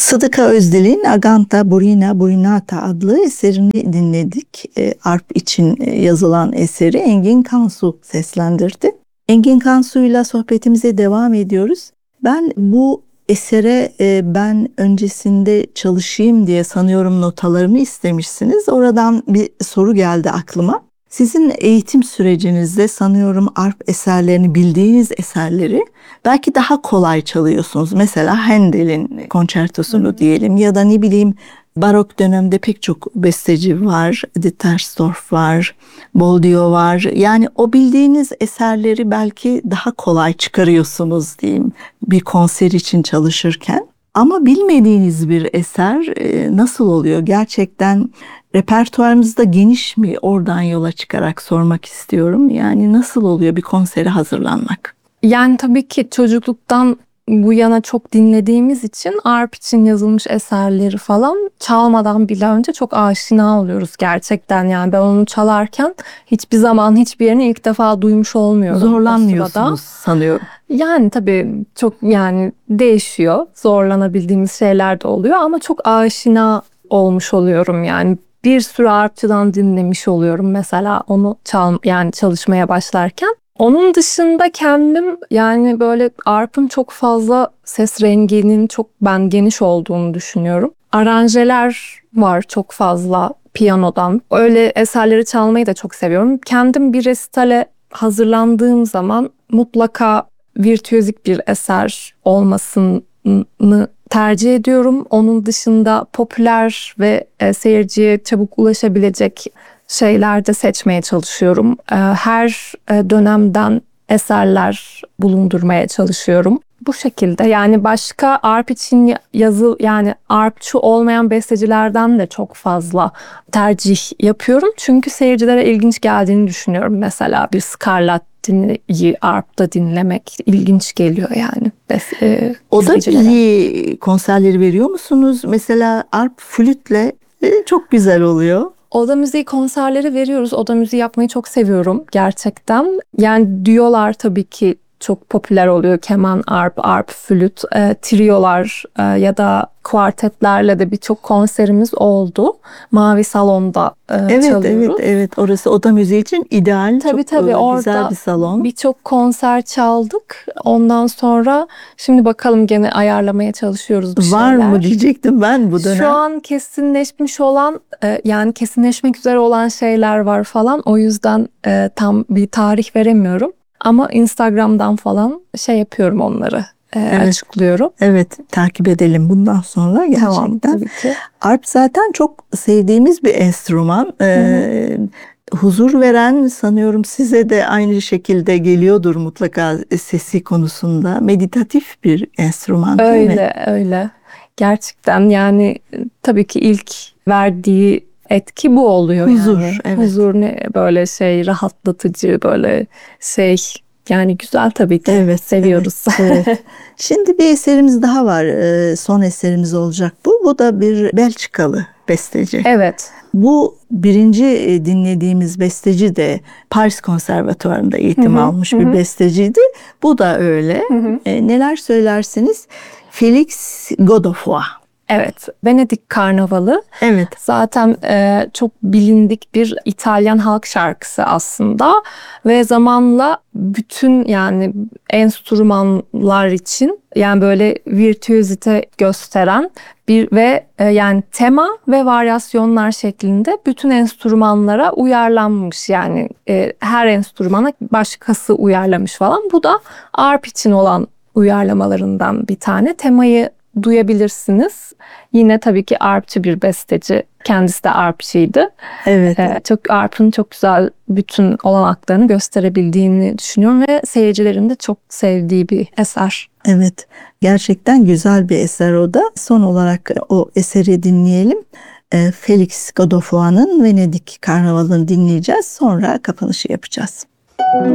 Sıdıka Özdil'in Aganta Burina Burinata adlı eserini dinledik. Arp için yazılan eseri Engin Kansu seslendirdi. Engin Kansu'yla sohbetimize devam ediyoruz. Ben bu esere ben öncesinde çalışayım diye sanıyorum notalarımı istemişsiniz. Oradan bir soru geldi aklıma. Sizin eğitim sürecinizde sanıyorum arp eserlerini, bildiğiniz eserleri belki daha kolay çalıyorsunuz. Mesela Handel'in konçertosunu diyelim ya da ne bileyim barok dönemde pek çok besteci var. Dittersdorf var, Bobbio var. Yani o bildiğiniz eserleri belki daha kolay çıkarıyorsunuz diyeyim bir konser için çalışırken. Ama bilmediğiniz bir eser nasıl oluyor? Gerçekten repertuarınızda geniş mi? Oradan yola çıkarak sormak istiyorum. Yani nasıl oluyor bir konsere hazırlanmak? Yani tabii ki çocukluktan bu yana çok dinlediğimiz için arp için yazılmış eserleri falan çalmadan bile önce çok aşina oluyoruz gerçekten. Yani ben onu çalarken hiçbir zaman hiçbir yerini ilk defa duymuş olmuyorum. Zorlanmıyorsunuz sanıyorum. Yani tabii çok değişiyor. Zorlanabildiğimiz şeyler de oluyor ama çok aşina olmuş oluyorum yani. Bir sürü arpçıdan dinlemiş oluyorum mesela onu çalışmaya başlarken. Onun dışında kendim yani böyle arp'ın çok fazla ses renginin çok geniş olduğunu düşünüyorum. Aranjeler var çok fazla piyanodan. Öyle eserleri çalmayı da çok seviyorum. Kendim bir resitale hazırlandığım zaman mutlaka virtüözik bir eser olmasını tercih ediyorum. Onun dışında popüler ve seyirciye çabuk ulaşabilecek şeyler de seçmeye çalışıyorum. Her dönemden eserler bulundurmaya çalışıyorum. Bu şekilde yani başka arp için yani arpçı olmayan bestecilerden de çok fazla tercih yapıyorum. Çünkü seyircilere ilginç geldiğini düşünüyorum. Mesela bir Scarlatti'yi arpta dinlemek ilginç geliyor yani. O da milli konserleri veriyor musunuz? Mesela arp flütle çok güzel oluyor. Oda müziği konserleri veriyoruz. Oda müziği yapmayı çok seviyorum gerçekten. Yani düyolar tabii ki çok popüler oluyor. Keman, arp, flüt, triolar ya da kuartetlerle de birçok konserimiz oldu. Mavi Salon'da çalıyoruz. Evet. Orası oda müziği için ideal. Tabii çok orada güzel bir salon. Birçok konser çaldık. Ondan sonra şimdi bakalım gene ayarlamaya çalışıyoruz bir şeyler. Var mı diyecektim ben bu dönem. Şu an kesinleşmiş olan yani kesinleşmek üzere olan şeyler var falan. O yüzden tam bir tarih veremiyorum. Ama Instagram'dan falan yapıyorum onları. Açıklıyorum. Evet, takip edelim bundan sonra gerçekten. Tamam, tabii ki. Arp zaten çok sevdiğimiz bir enstrüman. Huzur veren sanıyorum size de aynı şekilde geliyordur mutlaka sesi konusunda. Meditatif bir enstrüman değil mi? Öyle. Gerçekten yani tabii ki ilk verdiği etki bu oluyor Huzur, yani. evet. Huzur böyle rahatlatıcı böyle yani güzel tabii ki. Evet, seviyoruz. Evet. Şimdi bir eserimiz daha var. Son eserimiz olacak bu. Bu da bir Belçikalı besteci. Evet. Bu birinci dinlediğimiz besteci de Paris Konservatuvarı'nda eğitim almış bir besteciydi. Bu da öyle. Neler söylersiniz? Félix Godefroy. Evet, Venedik Karnavalı. Evet. Zaten çok bilindik bir İtalyan halk şarkısı aslında ve zamanla bütün yani enstrümanlar için yani böyle virtüözite gösteren ve yani tema ve varyasyonlar şeklinde bütün enstrümanlara uyarlanmış yani her enstrümana başkası uyarlamış falan. Bu da arp için olan uyarlamalarından bir tane. Temayı duyabilirsiniz. Yine tabii ki arpçı bir besteci. Kendisi de arpçıydı. Evet. Çok arp'ın çok güzel bütün olanaklarını gösterebildiğini düşünüyorum ve seyircilerin de çok sevdiği bir eser. Evet. Gerçekten güzel bir eser o da. Son olarak o eseri dinleyelim. Félix Godefroy'un Venedik Karnavalı'nı dinleyeceğiz. Sonra kapanışı yapacağız.